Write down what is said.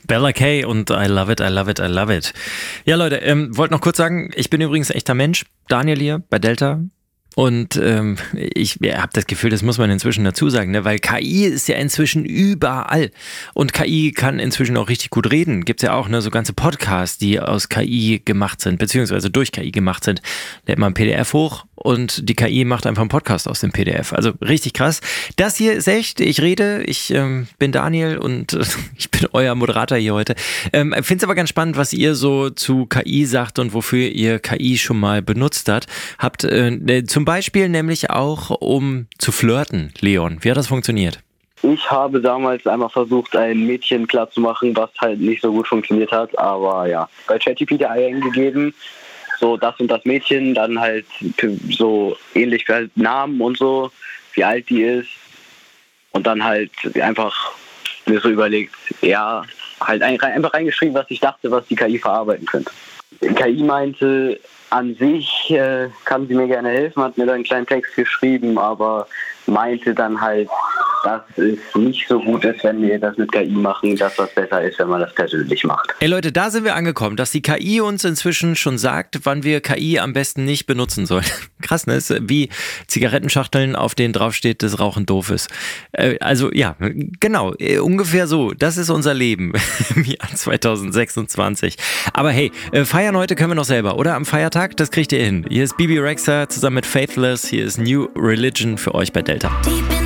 Bella Kay und I love it, I love it, I love it. Ja, Leute, wollte noch kurz sagen, ich bin übrigens ein echter Mensch. Daniel hier bei Delta. Und ich habe das Gefühl, das muss man inzwischen dazu sagen, ne? Weil KI ist ja inzwischen überall. Und KI kann inzwischen auch richtig gut reden. Gibt's ja auch, ne, so ganze Podcasts, die aus KI gemacht sind, beziehungsweise durch KI gemacht sind. Lädt man ein PDF hoch und die KI macht einfach einen Podcast aus dem PDF. Also richtig krass. Das hier ist echt, ich rede, ich bin Daniel und ich bin euer Moderator hier heute. Finde es aber ganz spannend, was ihr so zu KI sagt und wofür ihr KI schon mal benutzt habt. Zum Beispiel nämlich auch, um zu flirten, Leon. Wie hat das funktioniert? Ich habe damals einmal versucht, ein Mädchen klarzumachen, was halt nicht so gut funktioniert hat. Aber ja, bei ChatGPT eingegeben, so das und das Mädchen, dann halt so ähnlich wie halt Namen und so, wie alt die ist. Und dann halt einfach mir so überlegt, ja, halt einfach reingeschrieben, was ich dachte, was die KI verarbeiten könnte. Die KI meinte, an sich kann sie mir gerne helfen, hat mir dann einen kleinen Text geschrieben, aber meinte dann halt, dass es nicht so gut ist, wenn wir das mit KI machen, dass was besser ist, wenn man das persönlich macht. Ey Leute, da sind wir angekommen, dass die KI uns inzwischen schon sagt, wann wir KI am besten nicht benutzen sollen. Krass, ne? Ist wie Zigarettenschachteln, auf denen draufsteht, dass Rauchen doof ist. Also ja, genau, ungefähr so. Das ist unser Leben im Jahr 2026. Aber hey, feiern heute können wir noch selber, oder? Am Feiertag, das kriegt ihr hin. Hier ist Bibi Rexha zusammen mit Faithless, hier ist New Religion für euch bei Delta.